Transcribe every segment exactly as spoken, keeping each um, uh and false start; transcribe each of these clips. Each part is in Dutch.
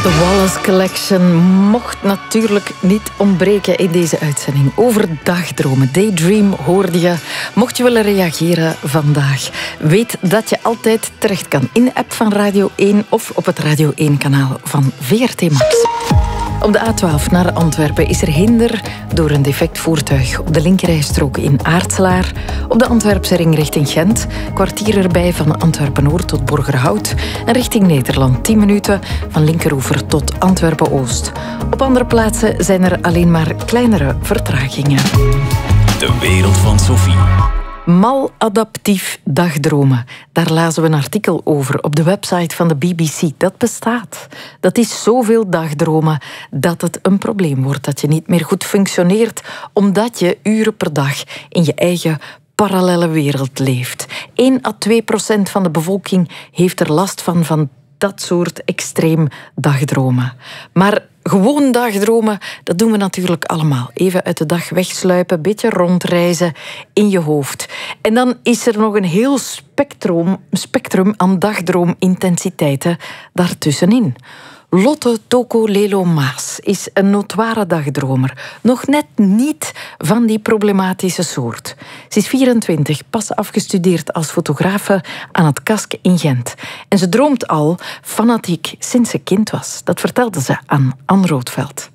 De Wallace Collection mocht natuurlijk niet ontbreken in deze uitzending. Over dagdromen, Daydream hoorde je. Mocht je willen reageren vandaag, weet dat je altijd terecht kan in de app van Radio één of op het Radio één-kanaal van V R T Max. Op de A twaalf naar Antwerpen is er hinder door een defect voertuig op de linkerrijstrook in Aartselaar. Op de Antwerpse ring richting Gent, kwartier erbij van Antwerpen-Noord tot Borgerhout. En richting Nederland tien minuten van Linkeroever tot Antwerpen-Oost. Op andere plaatsen zijn er alleen maar kleinere vertragingen. De wereld van Sophie. Maladaptief dagdromen. Daar lazen we een artikel over op de website van de B B C. Dat bestaat. Dat is zoveel dagdromen dat het een probleem wordt. Dat je niet meer goed functioneert omdat je uren per dag in je eigen parallelle wereld leeft. één à twee procent van de bevolking heeft er last van, van dat soort extreem dagdromen. Maar gewoon dagdromen, dat doen we natuurlijk allemaal. Even uit de dag wegsluipen, een beetje rondreizen in je hoofd. En dan is er nog een heel spectrum, spectrum aan dagdroomintensiteiten daartussenin. Lotte Toko Lelo Maas is een notoire dagdromer. Nog net niet van die problematische soort. Ze is vierentwintig, pas afgestudeerd als fotografe aan het K A S K in Gent. En ze droomt al fanatiek sinds ze kind was. Dat vertelde ze aan Anne Roodveld.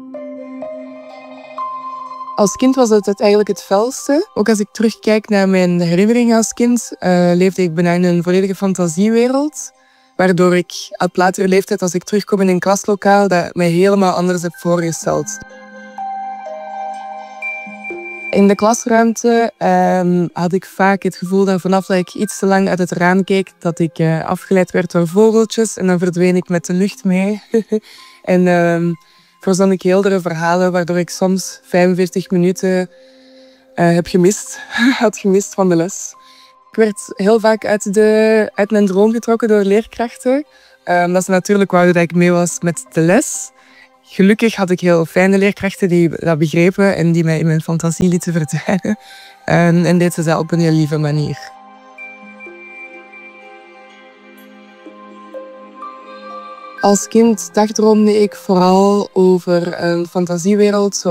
Als kind was het eigenlijk het felste. Ook als ik terugkijk naar mijn herinneringen als kind, uh, leefde ik bijna in een volledige fantasiewereld. Waardoor ik op latere leeftijd, als ik terugkom in een klaslokaal, dat mij helemaal anders heb voorgesteld. In de klasruimte um, had ik vaak het gevoel dat vanaf dat ik iets te lang uit het raam keek, dat ik uh, afgeleid werd door vogeltjes en dan verdween ik met de lucht mee. en um, verzon ik heldere verhalen, waardoor ik soms vijfenveertig minuten uh, heb gemist, had gemist van de les. Ik werd heel vaak uit, de, uit mijn droom getrokken door leerkrachten. Um, omdat ze natuurlijk wouden dat ik mee was met de les. Gelukkig had ik heel fijne leerkrachten die dat begrepen en die mij in mijn fantasie lieten verdwijnen. En, en deden ze dat op een heel lieve manier. Als kind dagdroomde ik vooral over een fantasiewereld